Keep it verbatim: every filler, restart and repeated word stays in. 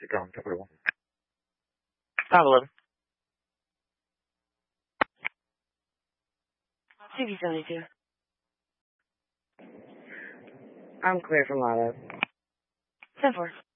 Keep going. Top one. five eleven. C V seventy-two. I'm clear from Lotto. ten four.